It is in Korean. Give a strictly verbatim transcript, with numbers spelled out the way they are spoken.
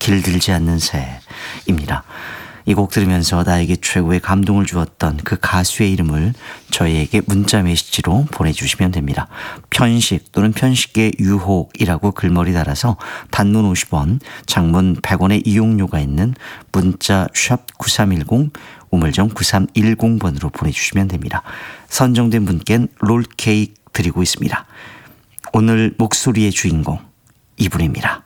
길들지 않는 새입니다. 이 곡 들으면서 나에게 최고의 감동을 주었던 그 가수의 이름을 저희에게 문자 메시지로 보내주시면 됩니다. 편식 또는 편식의 유혹이라고 글머리 달아서 단문 오십 원, 장문 백 원의 이용료가 있는 문자 샵 구삼일공, 우물정 구삼일공 번으로 보내주시면 됩니다. 선정된 분께는 롤케이크 드리고 있습니다. 오늘 목소리의 주인공 이분입니다.